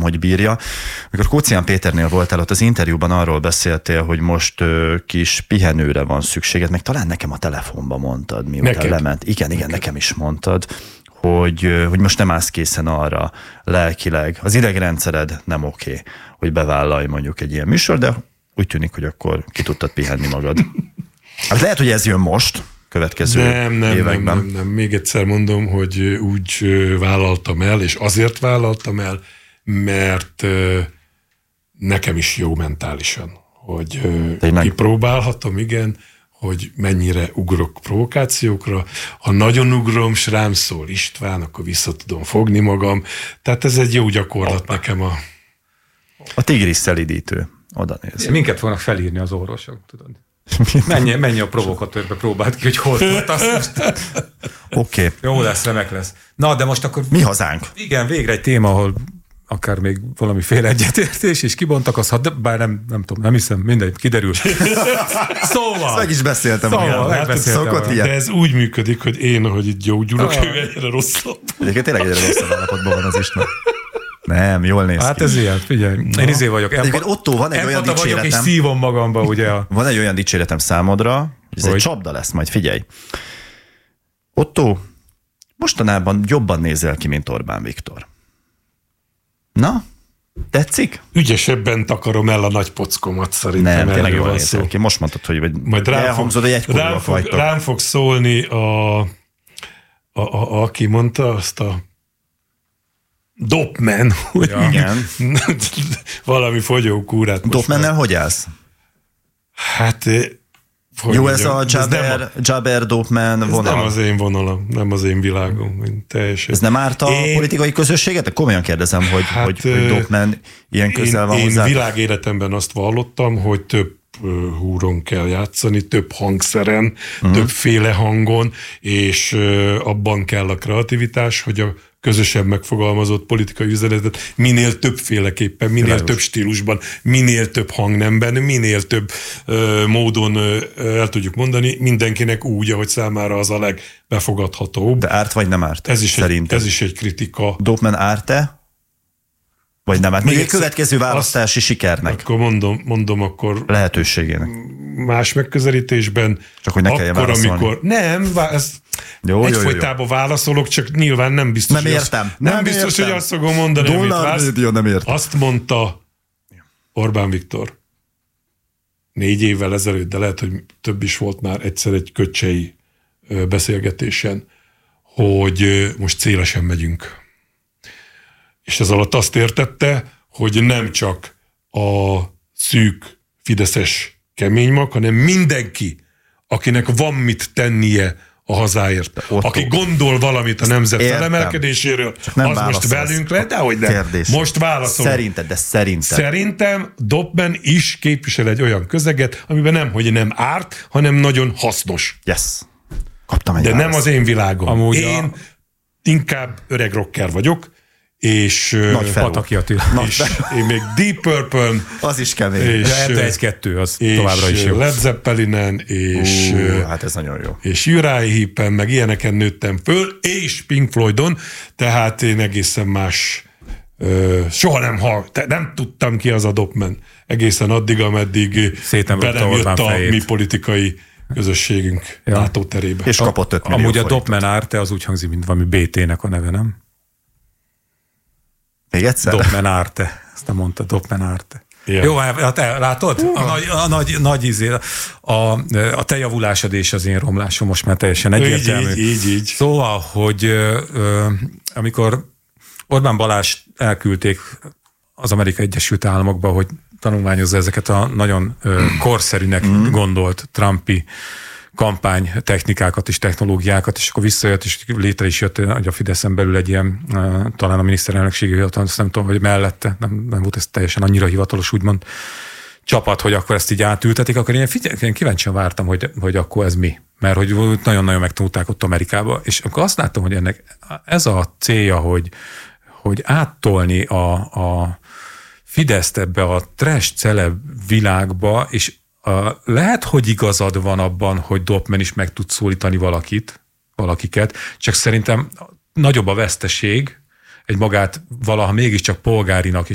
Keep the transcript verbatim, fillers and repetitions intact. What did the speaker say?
hogy bírja. Amikor Kócián Péternél voltál, ott az interjúban arról beszéltél, hogy most ö, kis pihenőre van szükséged, meg talán nekem a telefonban mondtad, miután Neked? lement. Igen, igen, nekem is mondtad, hogy, hogy most nem állsz készen arra lelkileg. Az idegrendszered nem oké, okay, hogy bevállalj mondjuk egy ilyen műsor, de úgy tűnik, hogy akkor ki tudtad pihenni magad. Hát lehet, hogy ez jön most, következő nem, nem, években. Nem, nem, nem. Még egyszer mondom, hogy úgy vállaltam el, és azért vállaltam el, mert nekem is jó mentálisan, hogy Tényleg? kipróbálhatom, igen, hogy mennyire ugrok provokációkra. Ha nagyon ugrom, s rám szól István, akkor vissza tudom fogni magam. Tehát ez egy jó gyakorlat Opa. nekem a... A tigris szelidítő. Oda néz. Minket fognak felírni az orvosok, tudod. Menj, menj a provokatőrbe, próbáld ki, hogy hol volt azt most. Oké. Okay. Jó lesz, remek lesz. Na, de most akkor... Mi hazánk? Igen, végre egy téma, ahol akár még valamiféle egyetértés, és kibontakozhat, bár nem, nem tudom, nem hiszem, mindegy, kiderül. Szóval... Ezt meg is beszéltem. Szóval, megbeszéltem. De ez úgy működik, hogy én, ahogy itt gyógyulok, ah. ő egyre rosszabb. Egyébként tényleg egyre rosszabb állapotban van az István. Nem, jól néz hát ki. ez ilyen, figyelj. Na. Én izé vagyok. Egyébként Otto, van egy olyan dicséretem. vagyok, és szívom magamba, ugye. Van egy olyan dicséretem számodra, hogy ez hogy? egy csapda lesz, majd figyelj. Otto, mostanában jobban nézel ki, mint Orbán Viktor. Na, tetszik? Ügyesebben takarom el a nagy pockomat, szerintem. Nem, tényleg jól nézel ki. Most mondtad, hogy majd elhangzod, hogy egykor vagytok. Rám fog szólni a, a, a, aki mondta azt a Dopman, hogy ja. igen. valami fogyókúrát. Dopmannel hogy állsz? Hát... Jó, mondjam, ez a Jaber, a, Jaber Dopman vonal. Ez nem az én vonalam, nem az én világom. Teljesen. Ez nem árt a én, politikai közösséget? Komolyan kérdezem, hogy, hát, hogy, hogy Dopman ilyen közel én, van én hozzá. Én világéletemben azt vallottam, hogy több húron kell játszani, több hangszeren, uh-huh. többféle hangon, és abban kell a kreativitás, hogy a közösen megfogalmazott politikai üzenetet minél többféleképpen, minél Világos. több stílusban, minél több hangnemben, minél több uh, módon uh, el tudjuk mondani, mindenkinek úgy, ahogy számára az a legbefogadhatóbb. De árt vagy nem árt? Ez is, egy, ez is egy kritika. Dopman árt-e? Vagy nem árt? Még egy következő választási azt, sikernek. Akkor mondom, mondom akkor... Lehetőségének. Más megközelítésben. Csak hogy ne kelljen akkor, válaszolni. amikor... Nem, ez... Jó, egyfolytában válaszolok, csak nyilván nem biztos, nem értem. Hogy, azt, nem nem biztos, értem. hogy azt fogom mondani, amit vársz. Nem értem. Azt mondta Orbán Viktor négy évvel ezelőtt, de lehet, hogy több is volt már egyszer egy köcsei beszélgetésen, hogy most célesen megyünk. És ez alatt azt értette, hogy nem csak a szűk fideszes keménymag, hanem mindenki, akinek van mit tennie a hazáért. Aki gondol valamit a nemzet felemelkedéséről, az most velünk le, de hogy nem. Kérdés. Most válaszolok. Szerinted, de szerintem. Szerintem Dopman is képvisel egy olyan közeget, amiben nem, hogy nem árt, hanem nagyon hasznos. Yes. Kaptam egy De választ. nem az én világom. Amúgy én a... inkább öreg rocker vagyok, és, Nagy Pataki Attila. És én még Deep Purple, az is kemény. És, ja, egy-kettő, az továbbra is jó. Led Zeppelinen, és, uh, hát ez nagyon jó. és Uriah Heepen, meg ilyeneken nőttem föl, és Pink Floydon, tehát én egészen más, uh, soha nem hall, nem tudtam ki az a Dopman. Egészen addig, ameddig be nem jött a fejét. Mi politikai közösségünk ja. látóterébe. És kapott öt millió Amúgy a forintot. Dopman Árte az úgy hangzik, mint valami bé té-nek a neve, nem? Még egyszer? Dopman Árte. Ezt nem mondta, Dopman Árte. Yeah. Jó, hát látod? A nagy, a nagy, nagy izé, a, a te javulásod és az én romlásom most már teljesen egyértelmű. Így, így, így. Szóval, hogy ö, amikor Orbán Balázs elküldték az Amerikai Egyesült Államokba, hogy tanulmányozza ezeket a nagyon ö, korszerűnek mm. gondolt Trumpi kampány technikákat és technológiákat, és akkor visszajött, és létre is jött a Fideszen belül egy ilyen, talán a miniszterelnökségi hivatal, azt nem tudom, hogy mellette, nem, nem volt ez teljesen annyira hivatalos, úgymond csapat, hogy akkor ezt így átültetik, akkor én, figyelj, én kíváncsian vártam, hogy, hogy akkor ez mi. Mert hogy nagyon-nagyon megtanulták ott Amerikába, és akkor azt láttam, hogy ennek ez a célja, hogy, hogy áttolni a, a Fideszt ebbe a trash celeb világba, és Uh, lehet, hogy igazad van abban, hogy Dopman is meg tud szólítani valakit, valakiket, csak szerintem nagyobb a veszteség egy magát valaha mégiscsak polgárinak